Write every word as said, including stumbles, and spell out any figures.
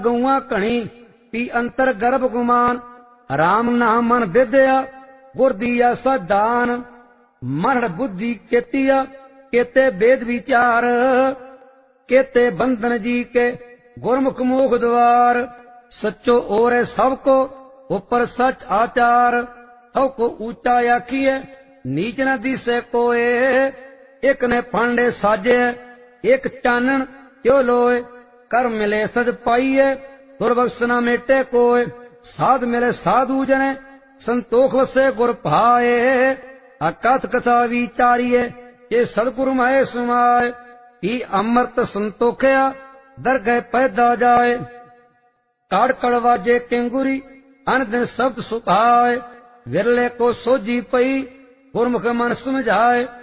ਗਊਆਂ ਘਣੀ ਪੀ ਅੰਤਰ ਗਰਭ ਗੁਮਾਨ। ਰਾਮ ਨਾਮ ਮਨ ਵਿਦਿਆ ਗੁਰ ਦੀਆ ਸਦਾਨ। ਮਨ ਬੁੱਧੀ केतिया केते वेद विचार। केते बंधन जी के गुरमुख मोख द्वार। सच्चो ओर सब को ऊपर सच आचार। सब को ऊंचा आखिए नीच न दिसे कोय। एक ने फांडे साजे एक चानन क्यों लोए। कर मिले सज पाइए दुर्बख्श न मेटे कोय। साध मिले साधु जने संतोख वसे गुर भाए। अकथ कथा विचारिए ये सदगुरु महे समाए। ही अमृत संतोखिया दरगह पैदा जाए। काड़ कड़वाजे केंगुरी अन दिन शब्द सुखाए। विरले को सोजी पई गुरमुख मन समझाए।